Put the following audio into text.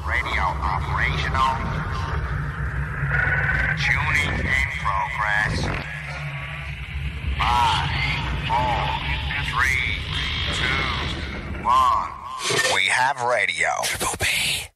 Radio operational. Tuning in progress. 5, 4, 3, 2, 1. We have radio. Triple B.